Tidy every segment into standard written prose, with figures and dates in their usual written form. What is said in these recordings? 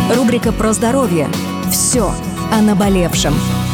Рубрика про здоровье. Все о наболевшем.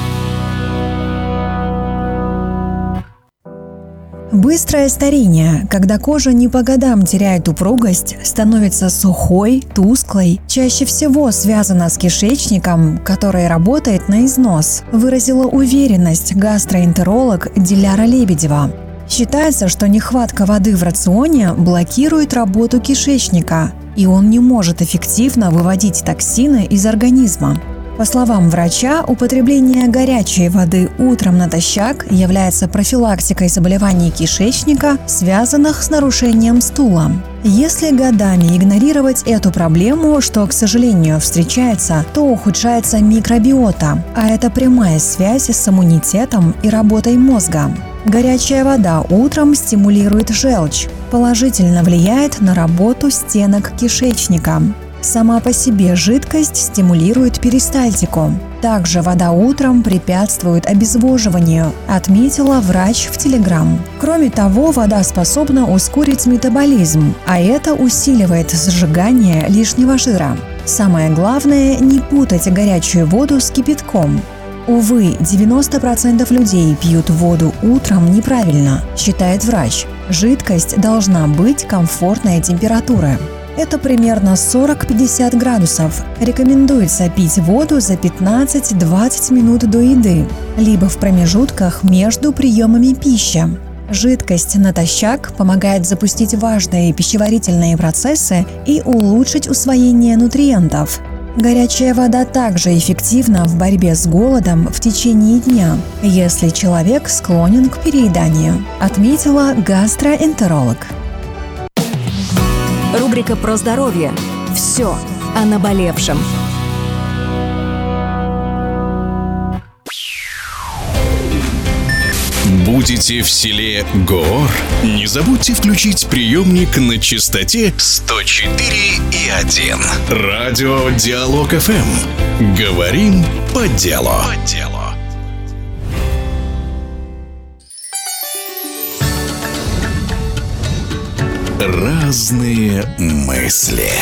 Быстрое старение, когда кожа не по годам теряет упругость, становится сухой, тусклой, чаще всего связано с кишечником, который работает на износ, выразила уверенность гастроэнтеролог Диляра Лебедева. Считается, что нехватка воды в рационе блокирует работу кишечника, и он не может эффективно выводить токсины из организма. По словам врача, употребление горячей воды утром натощак является профилактикой заболеваний кишечника, связанных с нарушением стула. Если годами игнорировать эту проблему, что, к сожалению, встречается, то ухудшается микробиота, а это прямая связь с иммунитетом и работой мозга. Горячая вода утром стимулирует желчь, положительно влияет на работу стенок кишечника. Сама по себе жидкость стимулирует перистальтику. Также вода утром препятствует обезвоживанию, отметила врач в Telegram. Кроме того, вода способна ускорить метаболизм, а это усиливает сжигание лишнего жира. Самое главное – не путать горячую воду с кипятком. Увы, 90% людей пьют воду утром неправильно, считает врач. Жидкость должна быть комфортной температуры. Это примерно 40-50 градусов. Рекомендуется пить воду за 15-20 минут до еды, либо в промежутках между приемами пищи. Жидкость натощак помогает запустить важные пищеварительные процессы и улучшить усвоение нутриентов. Горячая вода также эффективна в борьбе с голодом в течение дня, если человек склонен к перееданию, отметила гастроэнтеролог. Рубрика про здоровье. Все о наболевшем. Будете в селе Гоор? Не забудьте включить приемник на частоте 104,1. Радио Диалог ФМ. Говорим по делу. Разные мысли.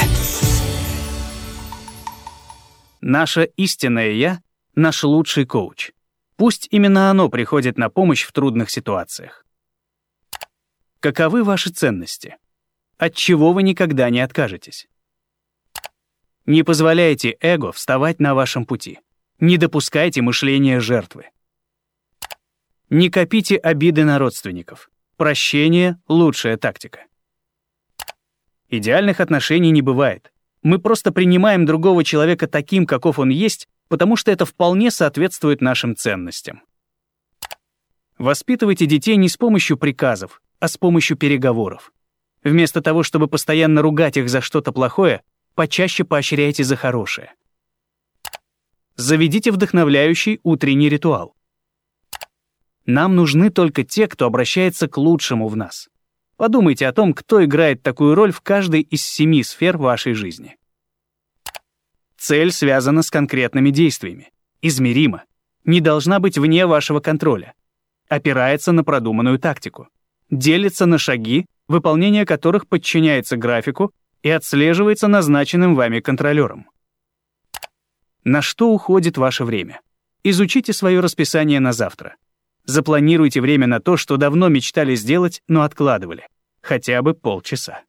Наше истинное «Я» — наш лучший коуч. Пусть именно оно приходит на помощь в трудных ситуациях. Каковы ваши ценности? От чего вы никогда не откажетесь? Не позволяйте эго вставать на вашем пути. Не допускайте мышления жертвы. Не копите обиды на родственников. Прощение — лучшая тактика. Идеальных отношений не бывает. Мы просто принимаем другого человека таким, каков он есть, потому что это вполне соответствует нашим ценностям. Воспитывайте детей не с помощью приказов, а с помощью переговоров. Вместо того, чтобы постоянно ругать их за что-то плохое, почаще поощряйте за хорошее. Заведите вдохновляющий утренний ритуал. Нам нужны только те, кто обращается к лучшему в нас. Подумайте о том, кто играет такую роль в каждой из 7 сфер вашей жизни. Цель связана с конкретными действиями, измерима, не должна быть вне вашего контроля, опирается на продуманную тактику, делится на шаги, выполнение которых подчиняется графику и отслеживается назначенным вами контролером. На что уходит ваше время? Изучите свое расписание на завтра. Запланируйте время на то, что давно мечтали сделать, но откладывали. Хотя бы полчаса.